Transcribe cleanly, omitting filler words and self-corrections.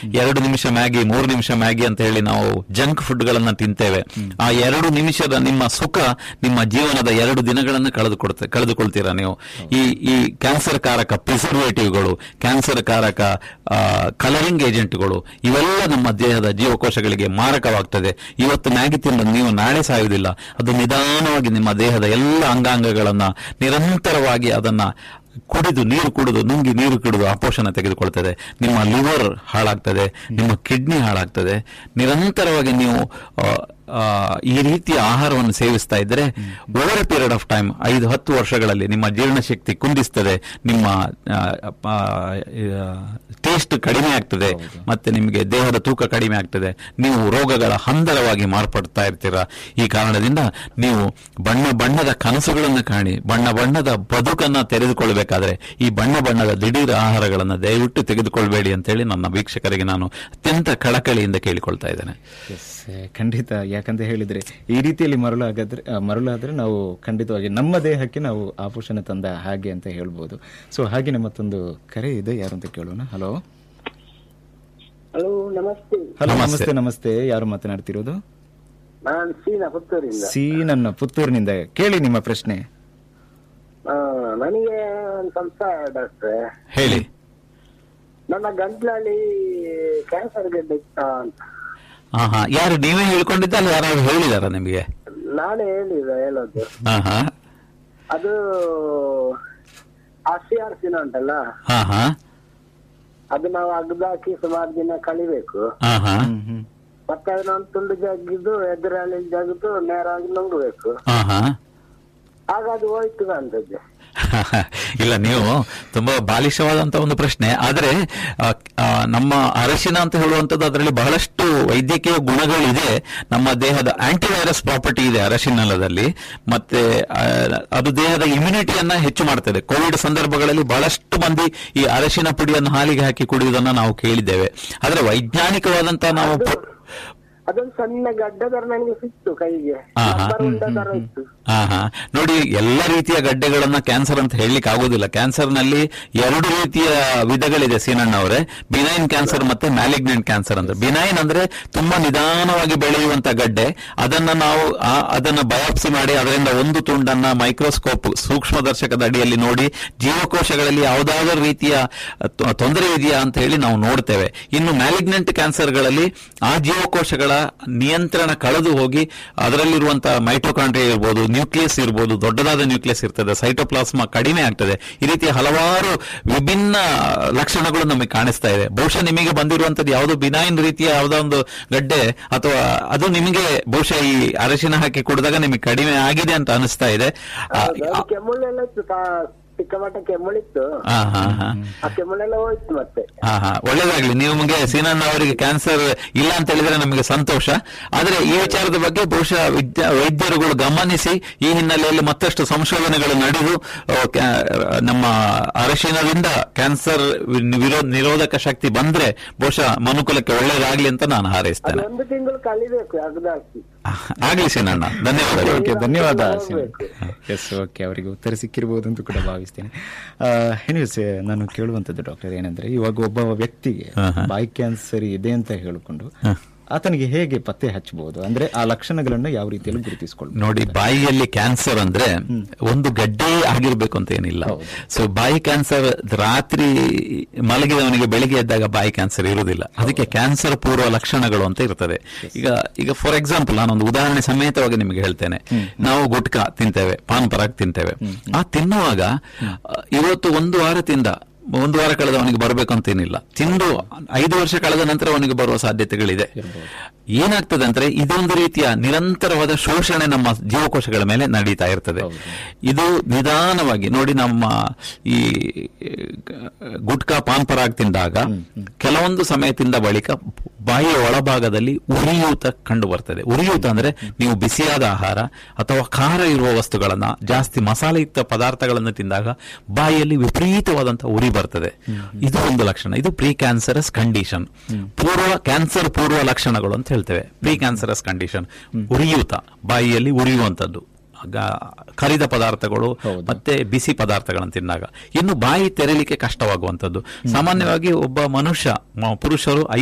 2 ನಿಮಿಷ ಮ್ಯಾಗಿ, 3 ನಿಮಿಷ ಮ್ಯಾಗಿ ಅಂತ ಹೇಳಿ ನಾವು ಜಂಕ್ ಫುಡ್ ಗಳನ್ನ ತಿಂತೇವೆ. ಆ 2 ನಿಮಿಷದ ನಿಮ್ಮ ಸುಖ ನಿಮ್ಮ ಜೀವನದ 2 ದಿನಗಳನ್ನು ಕಳೆದುಕೊಳ್ತೀರಾ ನೀವು. ಈ ಕ್ಯಾನ್ಸರ್ ಕಾರಕ ಪ್ರಿಸರ್ವೇಟಿವ್ಗಳು, ಕ್ಯಾನ್ಸರ್ ಕಾರಕ ಕಲರಿಂಗ್ ಏಜೆಂಟ್ಗಳು, ಇವೆಲ್ಲ ನಮ್ಮ ದೇಹದ ಜೀವಕೋಶಗಳಿಗೆ ಮಾರಕವಾಗ್ತದೆ. ಇವತ್ತು ಮ್ಯಾಗಿ ತಿಂದು ನೀವು ನಾಳೆ ಸಾಯುವುದಿಲ್ಲ. ಅದು ನಿಧಾನವಾಗಿ ನಿಮ್ಮ ದೇಹದ ಎಲ್ಲ ಅಂಗಾಂಗಗಳನ್ನ ನಿರಂತರವಾಗಿ ಅದನ್ನ ನೀರು ಕುಡಿದು ನುಂಗಿ ನೀರು ಕುಡಿದು ಅಪೋಷಣ ತೆಗೆದುಕೊಳ್ತದೆ. ನಿಮ್ಮ ಲಿವರ್ ಹಾಳಾಗ್ತದೆ, ನಿಮ್ಮ ಕಿಡ್ನಿ ಹಾಳಾಗ್ತದೆ. ನಿರಂತರವಾಗಿ ನೀವು ಈ ರೀತಿಯ ಆಹಾರವನ್ನು ಸೇವಿಸ್ತಾ ಇದ್ದರೆ over A period of time 5-10 ವರ್ಷಗಳಲ್ಲಿ ನಿಮ್ಮ ಜೀರ್ಣಶಕ್ತಿ ಕುಂದಿಸ್ತದೆ, ನಿಮ್ಮ ಟೇಸ್ಟ್ ಕಡಿಮೆ ಆಗ್ತದೆ, ಮತ್ತೆ ನಿಮಗೆ ದೇಹದ ತೂಕ ಕಡಿಮೆ ಆಗ್ತದೆ, ನೀವು ರೋಗಗಳ ಹಂದರವಾಗಿ ಮಾರ್ಪಡ್ತಾ ಇರ್ತೀರಾ. ಈ ಕಾರಣದಿಂದ ನೀವು ಬಣ್ಣದ ಕನಸುಗಳನ್ನು ಕಾಣಿ, ಬಣ್ಣದ ಬದುಕನ್ನ ತೆರೆದುಕೊಳ್ಬೇಕಾದ್ರೆ ಈ ಬಣ್ಣದ ದಿಢೀರ್ ಆಹಾರಗಳನ್ನು ದಯವಿಟ್ಟು ತೆಗೆದುಕೊಳ್ಬೇಡಿ ಅಂತೇಳಿ ನನ್ನ ವೀಕ್ಷಕರಿಗೆ ನಾನು ಅತ್ಯಂತ ಕಳಕಳಿಯಿಂದ ಕೇಳಿಕೊಳ್ತಾ ಇದ್ದೇನೆ. ಖಂಡಿತ. ಯಾಕಂತ ಹೇಳಿದ್ರೆ ಈ ರೀತಿಯಲ್ಲಿ ಮರಳಾದ್ರೆ ನಾವು ಖಂಡಿತವಾಗಿ ನಮ್ಮ ದೇಹಕ್ಕೆ ನಾವು ಆಪೋಷಣ ತಂದ ಹಾಗೆ ಅಂತ ಹೇಳ್ಬೋದು. ಸೊ ಹಾಗೆ ಮತ್ತೊಂದು ಕರೆ ಇದೆ, ಯಾರು ಅಂತ ಕೇಳೋಣ. ಹಲೋ. ಹಲೋ, ನಮಸ್ತೆ. ಹಲೋ, ನಮಸ್ತೆ. ನಮಸ್ತೆ, ಯಾರು ಮಾತನಾಡ್ತಿರೋದು? ನಾನು ಸೀನನ್ನ ಪುತ್ತೂರಿನಿಂದ. ಕೇಳಿ ನಿಮ್ಮ ಪ್ರಶ್ನೆ. ನನಗೆ ಒಂದು ಸಂಶಯ ಡಾಕ್ಟ್ರೆ. ಹೇಳಿ. ನನ್ನ ಗಂಟ್ಲಲ್ಲಿ ಕ್ಯಾನ್ಸರ್ ಗೆಡ್ಡೆ ಇತ್ತಾ ಅಂತ. ಯಾರು ನೀವೇ ಹೇಳ್ಕೊಂಡಿದ್ದ ಅಲ್ಲ ಯಾರು ಹೇಳಿದಾರ ನಿಮಗೆ? ನಾನೇ ಹೇಳೋದು. ಅದು ಆರ್ಸಿನ ಉಂಟಲ್ಲ, ಅದು ನಾವು ಅಗ್ದಾಕಿ ಸುಮಾರು ದಿನ ಕಳಿಬೇಕು. ಮತ್ತೆ ಅದನ್ನ ಒಂದು ತುಂಡು ಜಗ್ಗಿದ್ದು ಎದುರಲ್ಲಿ ಜಗ್ದು ನೇರವಾಗಿ ನುಂಗಬೇಕು. ಆಗ ಅದು ಹೋಯ್ತು ಕಾಣ್ತದೆ. ಇಲ್ಲ, ನೀವು ತುಂಬಾ ಬಾಲಿಶವಾದಂತ ಒಂದು ಪ್ರಶ್ನೆ. ಆದ್ರೆ ನಮ್ಮ ಅರಶಿನ ಅಂತ ಹೇಳುವಂಥದ್ದು ಅದರಲ್ಲಿ ಬಹಳಷ್ಟು ವೈದ್ಯಕೀಯ ಗುಣಗಳಿದೆ. ನಮ್ಮ ದೇಹದ ಆಂಟಿವೈರಸ್ ಪ್ರಾಪರ್ಟಿ ಇದೆ ಅರಶಿನದಲ್ಲಿ. ಮತ್ತೆ ಅದು ದೇಹದ ಇಮ್ಯುನಿಟಿಯನ್ನ ಹೆಚ್ಚು ಮಾಡ್ತದೆ. ಕೋವಿಡ್ ಸಂದರ್ಭಗಳಲ್ಲಿ ಬಹಳಷ್ಟು ಮಂದಿ ಈ ಅರಶಿನ ಪುಡಿಯನ್ನು ಹಾಲಿಗೆ ಹಾಕಿ ಕುಡಿಯುವುದನ್ನು ನಾವು ಕೇಳಿದ್ದೇವೆ. ಆದ್ರೆ ವೈಜ್ಞಾನಿಕವಾದಂತ ನಾವು ಅದೊಂದು ಸಣ್ಣ ಗಡ್ಡ ತರ ನನಗೆ ಸಿಕ್ತು ಕೈಗೆ. ನೋಡಿ, ಎಲ್ಲ ರೀತಿಯ ಗಡ್ಡೆಗಳನ್ನ ಕ್ಯಾನ್ಸರ್ ಅಂತ ಹೇಳಲಿಕ್ಕೆ ಆಗೋದಿಲ್ಲ. ಕ್ಯಾನ್ಸರ್ ನಲ್ಲಿ 2 ರೀತಿಯ ವಿಧಗಳಿದೆ ಸೀನಣ್ಣ ಅವರೇ, ಬಿನೈನ್ ಕ್ಯಾನ್ಸರ್ ಮತ್ತೆ ಮ್ಯಾಲಿಗ್ನೆಂಟ್ ಕ್ಯಾನ್ಸರ್ ಅಂತ. ಬಿನೈನ್ ಅಂದ್ರೆ ತುಂಬಾ ನಿಧಾನವಾಗಿ ಬೆಳೆಯುವಂತ ಗಡ್ಡೆ. ಅದನ್ನ ಬಯಾಪ್ಸಿ ಮಾಡಿ ಅದರಿಂದ ಒಂದು ತುಂಡನ್ನ ಮೈಕ್ರೋಸ್ಕೋಪ್ ಸೂಕ್ಷ್ಮದರ್ಶಕದ ಅಡಿಯಲ್ಲಿ ನೋಡಿ ಜೀವಕೋಶಗಳಲ್ಲಿ ಯಾವುದಾದ್ರೂ ರೀತಿಯ ತೊಂದರೆ ಇದೆಯಾ ಅಂತ ಹೇಳಿ ನಾವು ನೋಡ್ತೇವೆ. ಇನ್ನು ಮ್ಯಾಲಿಗ್ನೆಂಟ್ ಕ್ಯಾನ್ಸರ್ಗಳಲ್ಲಿ ಆ ಜೀವಕೋಶಗಳ ನಿಯಂತ್ರಣ ಕಳೆದು ಹೋಗಿ ಅದರಲ್ಲಿರುವಂತಹ ಮೈಟೋಕಾಂಡ್ರಿಯಾ ಇರ್ಬೋದು, ನ್ಯೂಕ್ಲಿಯಸ್ ಇರ್ಬೋದು, ದೊಡ್ಡದಾದ ನ್ಯೂಕ್ಲಿಯಸ್ ಇರ್ತದೆ, ಸೈಟೋಪ್ಲಾಸ್ಮಾ ಕಡಿಮೆ ಆಗ್ತದೆ. ಈ ರೀತಿಯ ಹಲವಾರು ವಿಭಿನ್ನ ಲಕ್ಷಣಗಳು ನಮಗೆ ಕಾಣಿಸ್ತಾ ಇದೆ. ಬಹುಶಃ ನಿಮಗೆ ಬಂದಿರುವಂತದ್ದು ಯಾವುದೋ ಬಿನೈನ್ ರೀತಿಯ ಯಾವುದೋ ಒಂದು ಗಡ್ಡೆ, ಅಥವಾ ಅದು ನಿಮಗೆ ಬಹುಶಃ ಈ ಅರಶಿನ ಹಾಕಿ ಕುಡಿದಾಗ ನಿಮಗೆ ಕಡಿಮೆ ಆಗಿದೆ ಅಂತ ಅನಿಸ್ತಾ ಇದೆ. ಚಿಕ್ಕಮಟ್ಟ ಕೆಮ್ಮಳಿತ್ತು, ಆ ಕೆಮ್ಮಳೆಲ್ಲ ಹೋಯ್ತು ಮತ್ತೆ. ಒಳ್ಳೇದಾಗ್ಲಿ. ನಿಮಗೆ ಸೀನಣ್ಣ ಅವರಿಗೆ ಕ್ಯಾನ್ಸರ್ ಇಲ್ಲ ಅಂತ ಹೇಳಿದ್ರೆ ನಮಗೆ ಸಂತೋಷ. ಆದ್ರೆ ಈ ವಿಚಾರದ ಬಗ್ಗೆ ಬಹುಶಃ ವೈದ್ಯರುಗಳು ಗಮನಿಸಿ ಈ ಹಿನ್ನೆಲೆಯಲ್ಲಿ ಮತ್ತಷ್ಟು ಸಂಶೋಧನೆಗಳು ನಡೆದು ನಮ್ಮ ಅರಶಿನದಿಂದ ಕ್ಯಾನ್ಸರ್ ನಿರೋಧಕ ಶಕ್ತಿ ಬಂದ್ರೆ ಬಹುಶಃ ಮನುಕುಲಕ್ಕೆ ಒಳ್ಳೇದಾಗ್ಲಿ ಅಂತ ನಾನು ಹಾರೈಸ್ತೇನೆ. 1 ತಿಂಗಳು ಕಲಿಬೇಕು ಅಗ್ದಾಕಿ. ಆಗ್ಲಿ ಸೀನಣ್ಣ, ಧನ್ಯವಾದ. ಧನ್ಯವಾದ. ಎಸ್, ಓಕೆ, ಅವರಿಗೆ ಉತ್ತರ ಸಿಕ್ಕಿರಬಹುದು ಅಂತ ಕೂಡ ಭಾವಿಸ್ತೇನೆ. ಎನಿವೇಸ್, ನಾನು ಕೇಳುವಂತದ್ದು ಡಾಕ್ಟರ್ ಏನಂದ್ರೆ, ಇವಾಗ ಒಬ್ಬ ವ್ಯಕ್ತಿಗೆ ಬಾಯಿ ಕ್ಯಾನ್ಸರ್ ಇದೆ ಅಂತ ಹೇಳಿಕೊಂಡು ಆತನಿಗೆ ಹೇಗೆ ಪತ್ತೆ ಹಚ್ಚಬಹುದು? ಅಂದ್ರೆ ಆ ಲಕ್ಷಣಗಳನ್ನು ಯಾವ ರೀತಿಯಲ್ಲಿ ಗುರುತಿಸಿಕೊಳ್ಳಬಹುದು? ನೋಡಿ, ಬಾಯಿಯಲ್ಲಿ ಕ್ಯಾನ್ಸರ್ ಅಂದ್ರೆ ಒಂದು ಗಡ್ಡೆ ಆಗಿರ್ಬೇಕು ಅಂತ ಏನಿಲ್ಲ. ಸೊ ಬಾಯಿ ಕ್ಯಾನ್ಸರ್ ರಾತ್ರಿ ಮಲಗಿದವನಿಗೆ ಬೆಳಿಗ್ಗೆ ಎದ್ದಾಗ ಬಾಯಿ ಕ್ಯಾನ್ಸರ್ ಇರುವುದಿಲ್ಲ. ಅದಕ್ಕೆ ಕ್ಯಾನ್ಸರ್ ಪೂರ್ವ ಲಕ್ಷಣಗಳು ಅಂತ ಇರ್ತದೆ. ಈಗ ಫಾರ್ ಎಕ್ಸಾಂಪಲ್ ನಾನೊಂದು ಉದಾಹರಣೆ ಸಮೇತವಾಗಿ ನಿಮಗೆ ಹೇಳ್ತೇನೆ. ನಾವು ಗುಟ್ಕಾ ತಿಂತೇವೆ, ಪಾನ್ ಪರಾಗ್ ತಿಂತೇವೆ. ಆ ತಿನ್ನುವಾಗ ಇವತ್ತು 1 ವಾರ ತಿಂದ, 1 ವಾರ ಕಳೆದ ಅವನಿಗೆ ಬರಬೇಕಂತೇನಿಲ್ಲ. ತಿಂದು 5 ವರ್ಷ ಕಳೆದ ನಂತರ ಅವನಿಗೆ ಬರುವ ಸಾಧ್ಯತೆಗಳಿದೆ. ಏನಾಗ್ತದೆ ಅಂದ್ರೆ ಇದೊಂದು ರೀತಿಯ ನಿರಂತರವಾದ ಶೋಷಣೆ ನಮ್ಮ ಜೀವಕೋಶಗಳ ಮೇಲೆ ನಡೀತಾ ಇರ್ತದೆ. ಇದು ನಿಧಾನವಾಗಿ ನೋಡಿ, ನಮ್ಮ ಈ ಗುಟ್ಕಾ ಪಾನ್ ಪರಾಗ್ ತಿಂದಾಗ ಕೆಲವೊಂದು ಸಮಯದಿಂದ ಬಳಿಕ ಬಾಯಿಯ ಒಳಭಾಗದಲ್ಲಿ ಉರಿಯೂತ ಕಂಡು ಬರ್ತದೆ. ಉರಿಯೂತ ಅಂದ್ರೆ ನೀವು ಬಿಸಿಯಾದ ಆಹಾರ ಅಥವಾ ಖಾರ ಇರುವ ವಸ್ತುಗಳನ್ನ, ಜಾಸ್ತಿ ಮಸಾಲೆಯುಕ್ತ ಪದಾರ್ಥಗಳನ್ನು ತಿಂದಾಗ ಬಾಯಿಯಲ್ಲಿ ವಿಪರೀತವಾದಂತಹ ಉರಿ ಬರ್ತದೆ. ಇದು ಒಂದು ಲಕ್ಷಣ. ಇದು ಪ್ರೀ ಕ್ಯಾನ್ಸರಸ್ ಕಂಡೀಷನ್, ಕ್ಯಾನ್ಸರ್ ಪೂರ್ವ ಲಕ್ಷಣಗಳು ಅಂತ ಹೇಳ್ತೇವೆ. ಪ್ರೀ ಕ್ಯಾನ್ಸರಸ್ ಕಂಡೀಷನ್, ಉರಿಯೂತ, ಬಾಯಿಯಲ್ಲಿ ಉರಿಯುವಂತದ್ದು, ಕರಿದ ಪದಾರ್ಥಗಳು ಮತ್ತೆ ಬಿಸಿ ಪದಾರ್ಥಗಳನ್ನು ತಿಂದಾಗ. ಇನ್ನು ಬಾಯಿ ತೆರೆಯಲಿಕ್ಕೆ ಕಷ್ಟವಾಗುವಂಥದ್ದು. ಸಾಮಾನ್ಯವಾಗಿ ಒಬ್ಬ ಪುರುಷರು